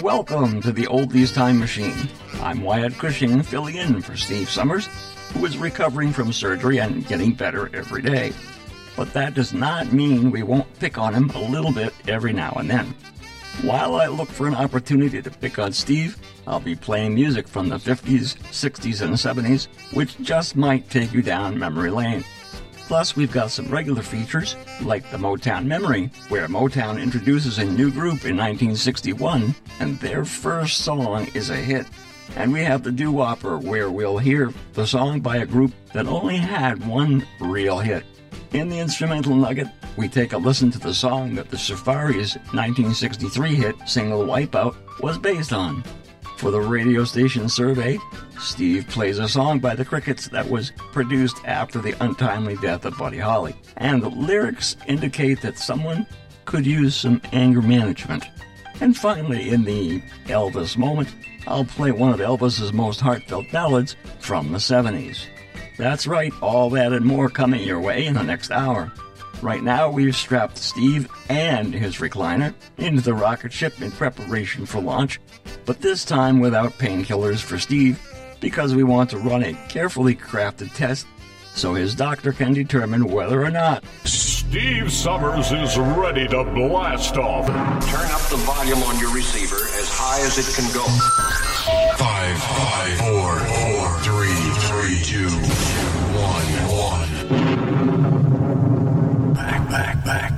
Welcome to the Oldies Time Machine. I'm Wyatt Cushing, filling in for Steve Summers, who is recovering from surgery and getting better every day. But that does not mean we won't pick on him a little bit every now and then. While I look for an opportunity to pick on Steve, I'll be playing music from the 50s, 60s, and 70s, which just might take you down memory lane. Plus, we've got some regular features, like the Motown Memory, where Motown introduces a new group in 1961, and their first song is a hit. And we have the Doo-Wopper, where we'll hear the song by a group that only had one real hit. In the instrumental nugget, we take a listen to the song that the Safaris' 1963 hit single Wipeout was based on. For the radio station survey, Steve plays a song by the Crickets that was produced after the untimely death of Buddy Holly. And the lyrics indicate that someone could use some anger management. And finally, in the Elvis moment, I'll play one of Elvis's most heartfelt ballads from the 70s. That's right, all that and more coming your way in the next hour. Right now, we've strapped Steve and his recliner into the rocket ship in preparation for launch, but this time without painkillers for Steve, because we want to run a carefully crafted test so his doctor can determine whether or not Steve Summers is ready to blast off. Turn up the volume on your receiver as high as it can go. 5, 4, 3, 2, 1. Back.